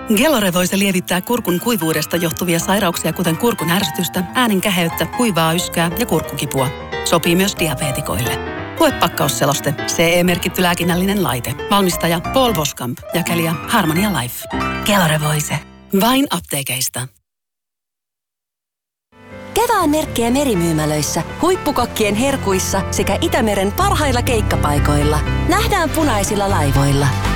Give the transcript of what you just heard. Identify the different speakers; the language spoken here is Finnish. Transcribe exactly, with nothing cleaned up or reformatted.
Speaker 1: Gelare-voise lievittää kurkun kuivuudesta johtuvia sairauksia, kuten kurkun ärsytystä, äänen käheyttä, kuivaa yskää ja kurkkukipua. Sopii myös diabeetikoille. Lue pakkausseloste. C E-merkitty lääkinnällinen laite. Valmistaja Paul Boskamp. Jakelija Harmonia Life. Gelare-voise. Vain apteekeista.
Speaker 2: Kevään merkkejä merimyymälöissä, huippukokkien herkuissa sekä Itämeren parhailla keikkapaikoilla. Nähdään punaisilla laivoilla.